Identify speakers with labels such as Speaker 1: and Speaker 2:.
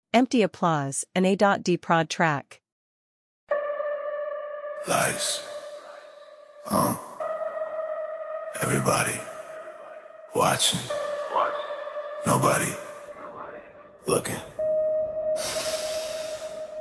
Speaker 1: Empty applause, an A.D prod track.
Speaker 2: Lights. Everybody watching. Nobody looking.